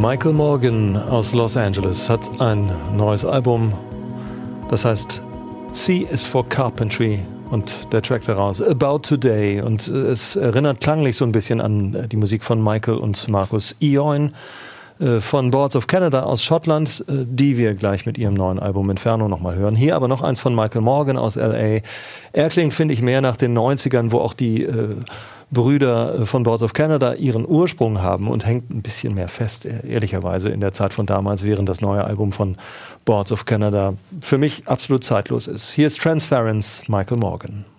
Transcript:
Michael Morgan aus Los Angeles hat ein neues Album, das heißt C is for Carpentry und der Track daraus About Today, und es erinnert klanglich so ein bisschen an die Musik von Michael und Marcus Ioin von Boards of Canada aus Schottland, die wir gleich mit ihrem neuen Album Inferno nochmal hören. Hier aber noch eins von Michael Morgan aus L.A. Er klingt, finde ich, mehr nach den 90ern, wo auch die Brüder von Boards of Canada ihren Ursprung haben, und hängt ein bisschen mehr fest, ehrlicherweise, in der Zeit von damals, während das neue Album von Boards of Canada für mich absolut zeitlos ist. Hier ist Transference, Michael Morgan.